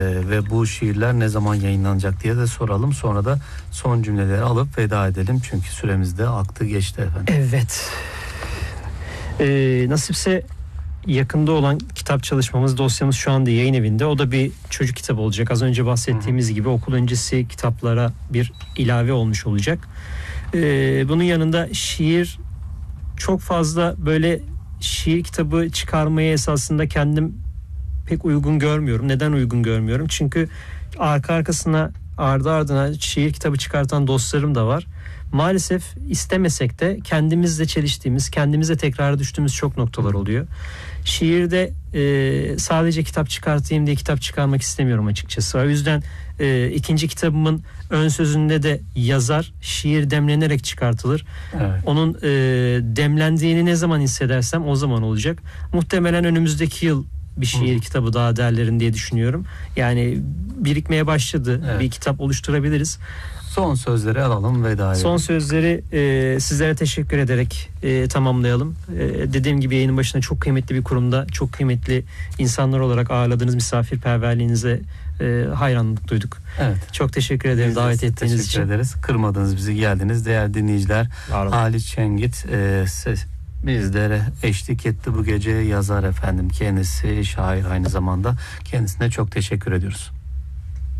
Ve bu şiirler ne zaman yayınlanacak diye de soralım. Sonra da son cümleleri alıp veda edelim. Çünkü süremiz de aktı geçti efendim. Evet. Nasipse yakında olan kitap çalışmamız, dosyamız şu anda yayın evinde. O da bir çocuk kitabı olacak. Az önce bahsettiğimiz gibi okul öncesi kitaplara bir ilave olmuş olacak. Bunun yanında şiir, çok fazla böyle şiir kitabı çıkarmaya esasında kendim pek uygun görmüyorum. Neden uygun görmüyorum? Çünkü ardı ardına şiir kitabı çıkartan dostlarım da var. Maalesef istemesek de kendimizle çeliştiğimiz, kendimize tekrara düştüğümüz çok noktalar oluyor. Şiirde sadece kitap çıkartayım diye kitap çıkarmak istemiyorum açıkçası. O yüzden ikinci kitabımın ön sözünde de yazar, şiir demlenerek çıkartılır. Evet. Onun demlendiğini ne zaman hissedersem o zaman olacak. Muhtemelen önümüzdeki yıl bir şiir kitabı daha derlerim diye düşünüyorum. Yani birikmeye başladı. Evet. Bir kitap oluşturabiliriz. Son sözleri alalım, veda edelim. Son sözleri sizlere teşekkür ederek tamamlayalım. Dediğim gibi yayının başında çok kıymetli bir kurumda, çok kıymetli insanlar olarak ağırladığınız misafirperverliğinize hayranlık duyduk. Evet. Çok teşekkür ederim biz davet ettiğiniz için. Teşekkür ederiz. Kırmadınız bizi, geldiniz. Değerli dinleyiciler, Halit Şengit bizlere eşlik etti bu gece, yazar efendim. Kendisi şair aynı zamanda. Kendisine çok teşekkür ediyoruz.